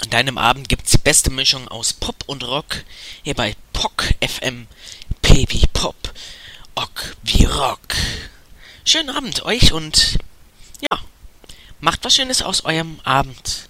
An deinem Abend gibt's die beste Mischung aus Pop und Rock. Hier bei POC FM. P wie Pop. Ock wie Rock. Schönen Abend euch und ja, macht was Schönes aus eurem Abend.